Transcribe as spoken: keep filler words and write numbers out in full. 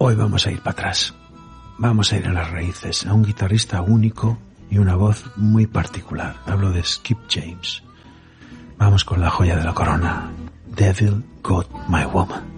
Hoy vamos a ir para atrás. Vamos a ir a las raíces, a un guitarrista único y una voz muy particular. Hablo de Skip James. Vamos con la joya de la corona. Devil Got My Woman.